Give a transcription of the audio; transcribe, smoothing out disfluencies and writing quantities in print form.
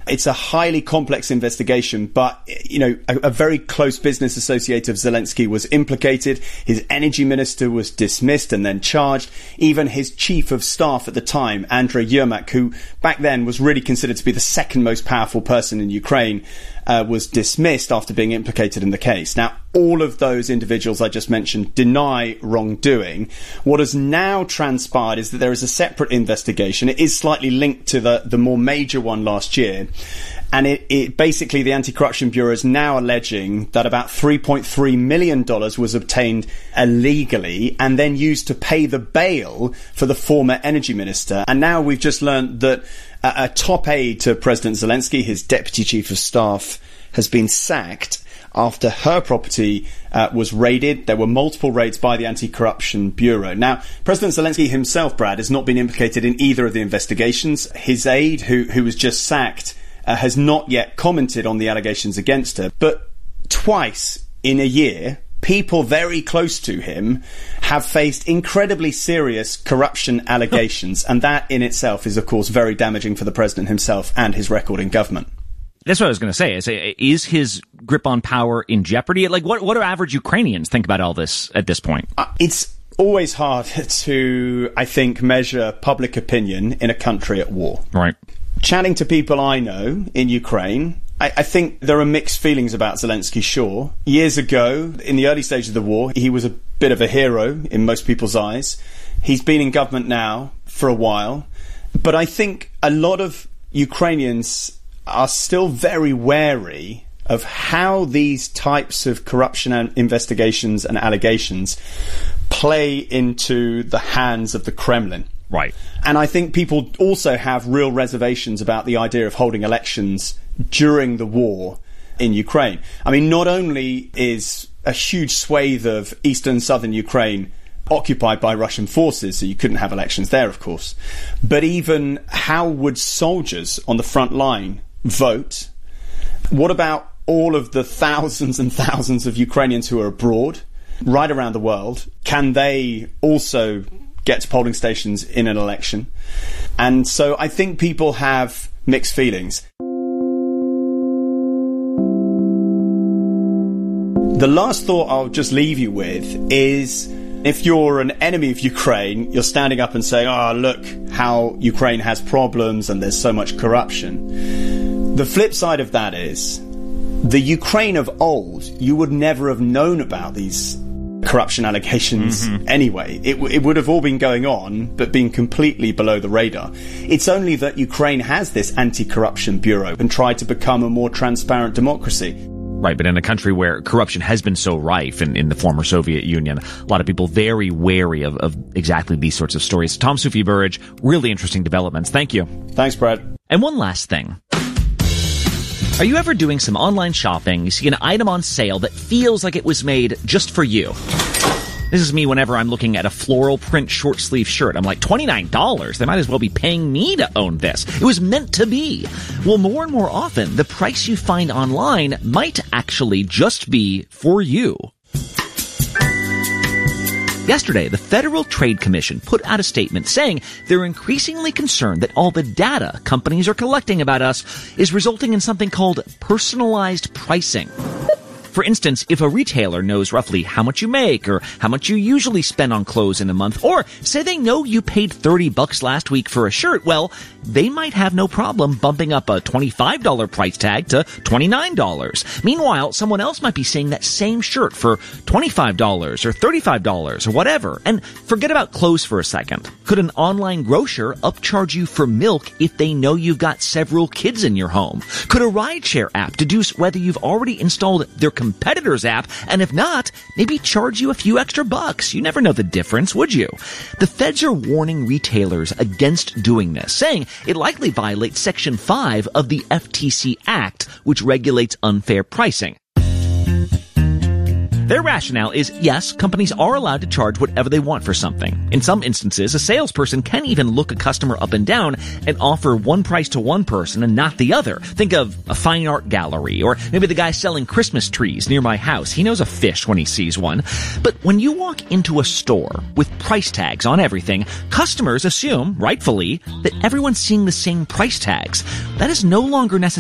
It's a highly complex investigation, but, a very close business associate of Zelensky was implicated. His energy minister was dismissed and then charged. Even his chief of staff at the time, Andrei Yermak, who back then was really considered to be the second most powerful person in Ukraine, was dismissed after being implicated in the case. Now, all of those individuals I just mentioned deny wrongdoing. What has now transpired is that there is a separate investigation. It is slightly linked to the more major one last year. And it basically, the Anti-Corruption Bureau is now alleging that about $3.3 million was obtained illegally and then used to pay the bail for the former energy minister. And now we've just learned that a top aide to President Zelensky, his deputy chief of staff, has been sacked after her property was raided. There were multiple raids by the Anti-Corruption Bureau. Now, President Zelensky himself, Brad, has not been implicated in either of the investigations. His aide, who was just sacked, has not yet commented on the allegations against her. But twice in a year, people very close to him have faced incredibly serious corruption allegations. And that in itself is, of course, very damaging for the president himself and his record in government. That's what I was going to say. Is his grip on power in jeopardy? Like, what do average Ukrainians think about all this at this point? It's always hard to, I think, measure public opinion in a country at war. Right. Chatting to people I know in Ukraine, I think there are mixed feelings about Zelensky, sure. Years ago, in the early stage of the war, he was a bit of a hero in most people's eyes. He's been in government now for a while. But I think a lot of Ukrainians are still very wary of how these types of corruption and investigations and allegations play into the hands of the Kremlin. Right. And I think people also have real reservations about the idea of holding elections during the war in Ukraine. I mean, not only is a huge swathe of eastern southern Ukraine occupied by Russian forces, so you couldn't have elections there, of course, but even how would soldiers on the front line vote? What about all of the thousands and thousands of Ukrainians who are abroad, right around the world? Can they also get to polling stations in an election? And so I think people have mixed feelings. The last thought I'll just leave you with is, if you're an enemy of Ukraine, you're standing up and saying, oh, look how Ukraine has problems and there's so much corruption. The flip side of that is, the Ukraine of old, you would never have known about these corruption allegations anyway. It would have all been going on, but been completely below the radar. It's only that Ukraine has this anti-corruption bureau and tried to become a more transparent democracy. Right, but in a country where corruption has been so rife in the former Soviet Union, a lot of people very wary of exactly these sorts of stories. Tom Soufi Burridge, really interesting developments. Thank you. Thanks, Brad. And one last thing. Are you ever doing some online shopping, you see an item on sale that feels like it was made just for you? This is me whenever I'm looking at a floral print short sleeve shirt. I'm like, $29? They might as well be paying me to own this. It was meant to be. Well, more and more often, the price you find online might actually just be for you. Yesterday, the Federal Trade Commission put out a statement saying they're increasingly concerned that all the data companies are collecting about us is resulting in something called personalized pricing. For instance, if a retailer knows roughly how much you make or how much you usually spend on clothes in a month, or say they know you paid $30 last week for a shirt, well, they might have no problem bumping up a $25 price tag to $29. Meanwhile, someone else might be seeing that same shirt for $25 or $35 or whatever. And forget about clothes for a second. Could an online grocer upcharge you for milk if they know you've got several kids in your home? Could a rideshare app deduce whether you've already installed their competitor's app, and if not, maybe charge you a few extra bucks? You never know the difference, would you? The feds are warning retailers against doing this, saying it likely violates Section 5 of the FTC Act, which regulates unfair pricing. Their rationale is, yes, companies are allowed to charge whatever they want for something. In some instances, a salesperson can even look a customer up and down and offer one price to one person and not the other. Think of a fine art gallery, or maybe the guy selling Christmas trees near my house. He knows a fish when he sees one. But when you walk into a store with price tags on everything, customers assume, rightfully, that everyone's seeing the same price tags. That is no longer necessary.